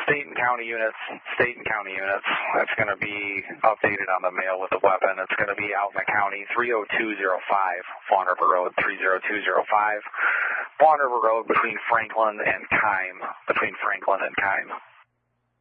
State and county units. That's going to be updated on the mail with the weapon. It's going to be out in the county, 30205, Fawn River Road, 30205. Fawn River Road between Franklin and Kime.